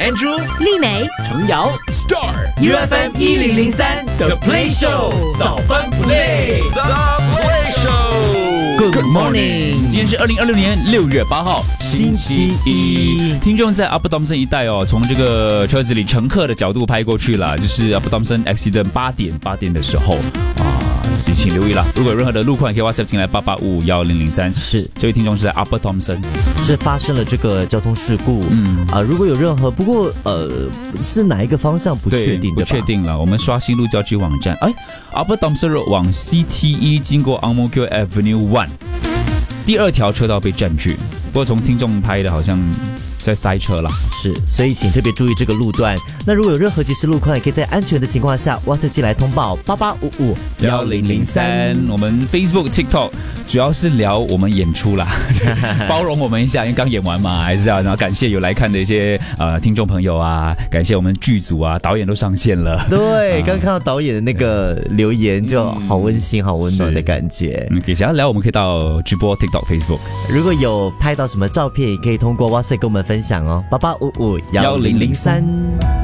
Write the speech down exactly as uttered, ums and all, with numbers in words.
Andrew、 丽梅、 程瑶、Star U F M 一零零三的 Play Show 早班 Play The Play Show。Good morning， 今天是二零二六年六月八号，星期一。听众在 Upper Thomson 一带哦，从这个车子里乘客的角度拍过去了，就是 Upper Thomson accident 八点八点的时候啊，请请留意了。如果有任何的路况，可以 WhatsApp 进来八八五五幺零零三。 是， 这位听众是在 Upper Thomson， 是发生了这个交通事故。嗯啊、呃，如果有任何，不过呃是哪一个方向不确定的吧？ 不确定了。我们刷新路郊区网站，哎 ，Upper Thomson Road 往 C T E 经过 Ang Mo Kio Avenue One。第二条车道被占据，不过从听众拍的好像在塞车了， 是，所以请特别注意这个路段。那如果有任何即时路况，也可以在安全的情况下 WhatsApp 进来通报八八五五一零零三。 我们 Facebook、TikTok 主要是聊我们演出啦，包容我们一下，因为刚演完嘛，还是要然后感谢有来看的一些呃听众朋友啊，感谢我们剧组啊，导演都上线了。 对，刚、啊、看到导演的那个留言，就好温馨、好温暖的感觉。 嗯，想要聊我们可以到直播 TikTok、Facebook。 如果有拍到什么照片，也可以通过 WhatsApp 跟我们分享哦，八八五五一零零三。